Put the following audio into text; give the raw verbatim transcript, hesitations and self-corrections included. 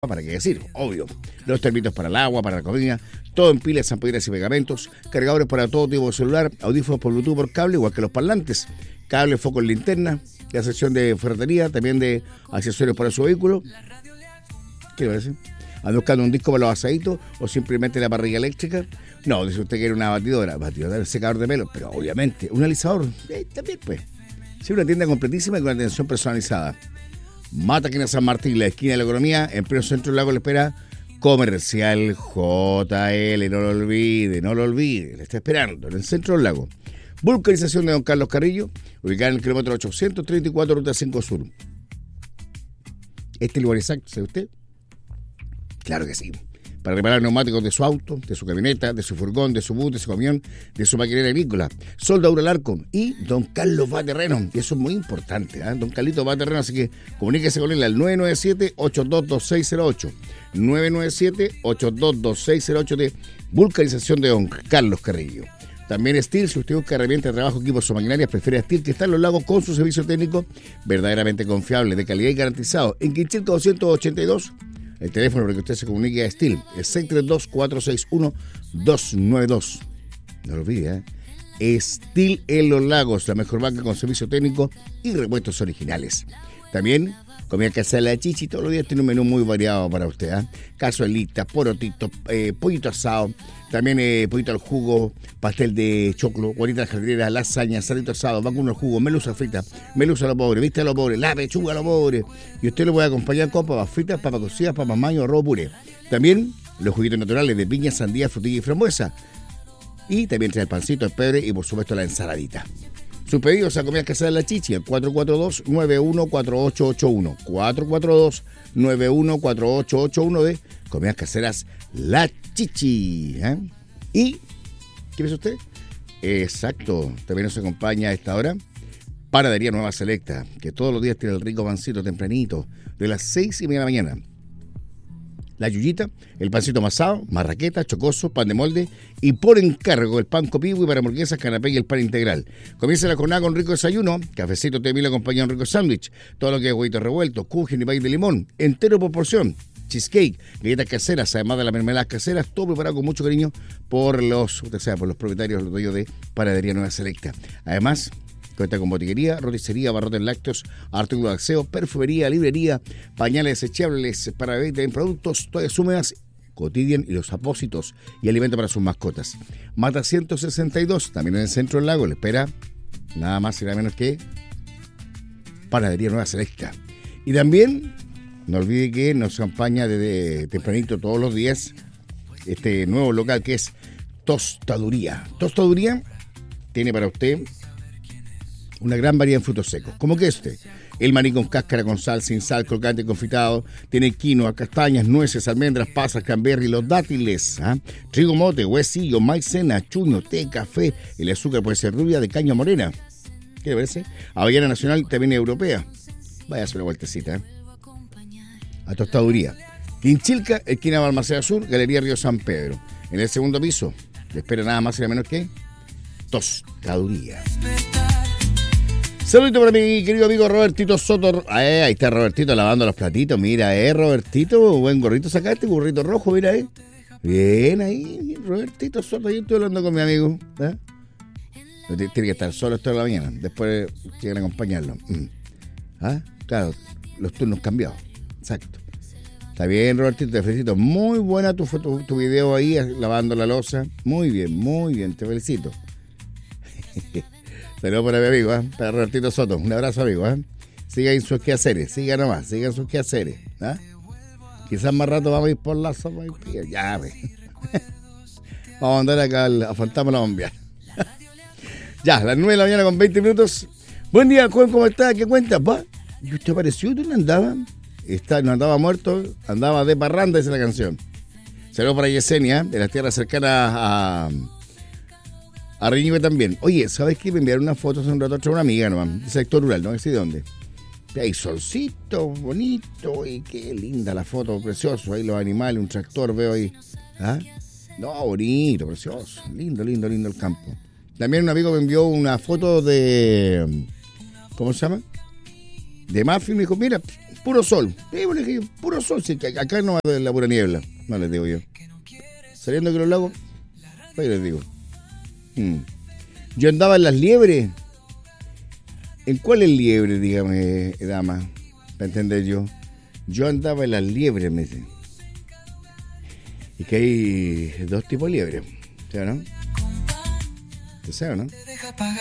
¿Para qué decir? Obvio. Los termitos para el agua, para la comida, todo en pilas, ampolletas y pegamentos, cargadores para todo tipo de celular, audífonos por Bluetooth por cable, igual que los parlantes, cable, foco en linterna, la sección de ferretería, también de accesorios para su vehículo. ¿Qué le parece? ¿Anda buscando un disco para los asaditos o simplemente la parrilla eléctrica? No, dice usted que era una batidora, batidora de secador de pelo, pero obviamente, un alisador, eh, también pues. Sí, una tienda completísima y con atención personalizada. Máquina San Martín, la esquina de la economía, en pleno centro del lago le espera Comercial J L, no lo olvide, no lo olvide, le está esperando en el centro del lago. Vulcanización de Don Carlos Carrillo, ubicada en el kilómetro ochocientos treinta y cuatro, ruta cinco Sur. ¿Este lugar exacto, sabe usted? Claro que sí. Para reparar neumáticos de su auto, de su camioneta, de su furgón, de su bus, de su camión, de su maquinaria agrícola. Soldadura Larco y Don Carlos va terreno. Y eso es muy importante, ¿eh? Don Carlito va terreno, así que comuníquese con él al nueve nueve siete, ocho dos dos seis cero ocho. nueve nueve siete, ocho dos dos seis cero ocho de Vulcanización de Don Carlos Carrillo. También Steel, si usted busca herramientas de trabajo, equipos o maquinarias, prefiere a Steel, que está en los lagos con su servicio técnico verdaderamente confiable, de calidad y garantizado. En Quinchilca doscientos ochenta y dos. El teléfono para que usted se comunique a Steel es seis tres dos, cuatro seis uno, dos nueve dos. No lo olvide, ¿eh? Steel en los lagos, la mejor banca con servicio técnico y repuestos originales. También, comida casera La Chichi, todos los días tiene un menú muy variado para usted, ¿eh? Cazuelitas, porotitos, eh, pollito asado, también eh, pollito al jugo, pastel de choclo, guaritas jardineras, lasaña, salito asado, vacuno al jugo, melusa frita, melusa a lo pobre, viste a lo pobre, la pechuga a lo pobre. Y usted lo puede acompañar con papas fritas, papas cocidas, papas mayo, arroz puré. También los juguitos naturales de piña, sandía, frutilla y frambuesa. Y también trae el pancito, el pebre y por supuesto la ensaladita. Sus pedidos a Comida Casera La Chichi, el cuatro cuatro dos, nueve uno cuatro ocho ocho uno. cuatro cuatro dos, nueve uno cuatro ocho ocho uno de Comidas Caseras La Chichi. ¿eh? ¿Y qué piensa usted? Exacto, también nos acompaña a esta hora Panadería Nueva Selecta, que todos los días tiene el rico pancito tempranito, de las seis y media de la mañana. La yuyita, el pancito amasado, marraqueta, chocoso, pan de molde y por encargo el pan copivo y para hamburguesas, canapé y el pan integral. Comienza la jornada con rico desayuno, cafecito, té, mil acompañado de un rico sándwich, todo lo que es huevitos revueltos, kuchen y pay de limón, entero por porción, cheesecake, galletas caseras, además de las mermeladas caseras, todo preparado con mucho cariño por los, usted sabe, por los propietarios, los dueños de Panadería Nueva Selecta. Además, cuenta con botiguería, roticería, barrotes lácteos, artículos de aseo, perfumería, librería, pañales desechables para bebés, también productos, toallas húmedas, Cotidian y los apósitos y alimentos para sus mascotas. Mata ciento sesenta y dos, también en el centro del lago, le espera nada más y nada menos que Panadería Nueva Selecta. Y también, no olvide que nos acompaña desde tempranito todos los días este nuevo local que es Tostaduría. Tostaduría tiene para usted una gran variedad de frutos secos, como que este, el maní con cáscara, con sal, sin sal, crocante, confitado, tiene quinoa, castañas, nueces, almendras, pasas, cranberry, los dátiles, ¿eh? trigo mote, huesillo, maicena, chuño, té, café, el azúcar puede ser rubia, de caña morena, ¿qué le parece? Avellana nacional, también europea, váyase una vueltecita, ¿eh? A Tostaduría. Quinchilca, esquina Balmaceda Sur, Galería Río San Pedro. En el segundo piso, le espera nada más y nada menos que Tostaduría. Saludito para mi querido amigo Robertito Soto. Eh, ahí está Robertito lavando los platitos. Mira, eh, Robertito, buen gorrito sacaste, burrito rojo, mira, eh. Bien ahí, Robertito Soto. Yo estoy hablando con mi amigo. ¿eh? Tiene que estar solo toda la mañana. Después llegan a acompañarlo. Mm. ¿Ah? Claro, los turnos cambiados. Exacto. Está bien, Robertito, te felicito. Muy buena tu, tu, tu video ahí, lavando la loza. Muy bien, muy bien, te felicito. Saludos para mi amigo, ¿eh? Para Robertito Soto. Un abrazo, amigo. ¿eh? Siga en sus quehaceres, siga nomás, siga en sus quehaceres. ¿eh? Quizás más rato vamos a ir por la sopa y ya, ve. Vamos a andar acá al, a Fantasma la Bombia. Ya, las nueve de la mañana con veinte minutos. Buen día, Juan, ¿cómo está? ¿Qué cuentas, pa? ¿Y usted apareció? ¿Dónde andaba? Está, no andaba muerto, andaba de parranda, esa es la canción. Saludos para Yesenia, de las tierras cercanas a... A Reñive también. Oye, ¿sabes qué? Me enviaron unas fotos hace un rato a una amiga nomás, del sector rural, no sé de dónde. Hay solcito, bonito, y qué linda la foto, precioso. Ahí los animales, un tractor, veo ahí. ¿Ah? No, bonito, precioso. Lindo, lindo, lindo el campo. También un amigo me envió una foto de... ¿Cómo se llama? De Muffin, me dijo, mira, Puro sol. Sí, bueno, dije yo, puro sol. Sí, que acá no va la pura niebla. No les digo yo. Saliendo que los lagos, ahí les digo. Hmm. Yo andaba en las liebres. ¿En cuáles liebres, dígame, dama? Para entender yo. Yo andaba en las liebres, me dice. Y que hay dos tipos de liebres. ¿Sí o no? ¿Te sabes o no?